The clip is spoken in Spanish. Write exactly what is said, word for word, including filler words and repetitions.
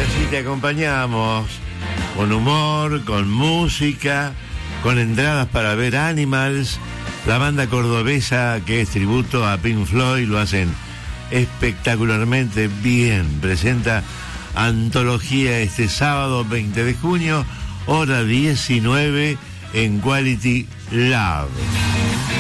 así te acompañamos con humor, con música, con entradas para ver Animals. La banda cordobesa que es tributo a Pink Floyd lo hacen espectacularmente bien. Presenta Antología este sábado veinte de junio, hora diecinueve en Quality Love.